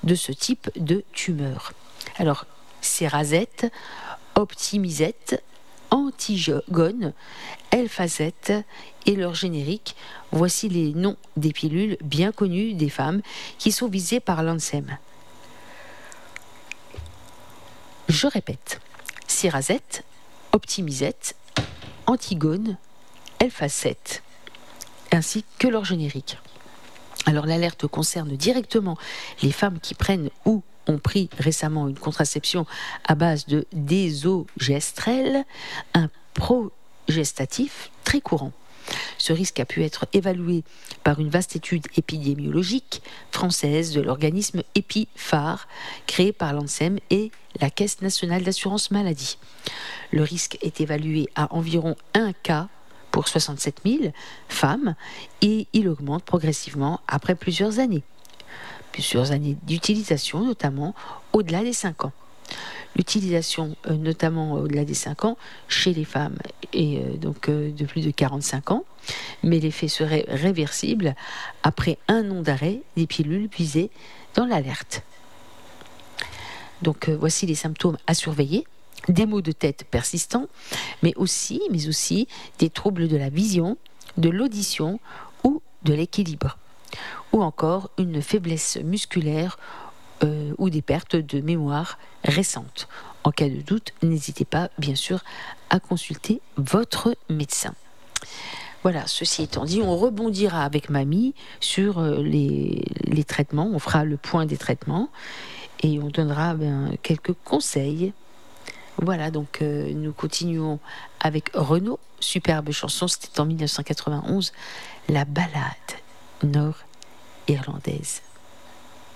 de ce type de tumeur. Alors, Cerazette, Optimisette, Antigone, Elfazette et leur générique. Voici les noms des pilules bien connues des femmes qui sont visées par l'ANSEM. Je répète, Cerazette, Optimisette, Antigone, Elfazette, ainsi que leur générique. Alors l'alerte concerne directement les femmes qui prennent ou ont pris récemment une contraception à base de désogestrel, un progestatif très courant. Ce risque a pu être évalué par une vaste étude épidémiologique française de l'organisme EpiPhare, créé par l'ANSEM et la Caisse nationale d'assurance maladie. Le risque est évalué à environ 1 cas pour 67 000 femmes et il augmente progressivement après plusieurs années d'utilisation, notamment au-delà des 5 ans. L'utilisation, notamment au-delà des 5 ans, chez les femmes est de plus de 45 ans, mais l'effet serait réversible après 1 an d'arrêt des pilules visées dans l'alerte. Donc voici les symptômes à surveiller. Des maux de tête persistants, mais aussi des troubles de la vision, de l'audition ou de l'équilibre, ou encore une faiblesse musculaire ou des pertes de mémoire récentes. En cas de doute, n'hésitez pas, bien sûr, à consulter votre médecin. Voilà, ceci étant dit, on rebondira avec Mamie sur les traitements, on fera le point des traitements et on donnera quelques conseils. Voilà, donc nous continuons avec Renaud, superbe chanson, c'était en 1991, la ballade nord-irlandaise.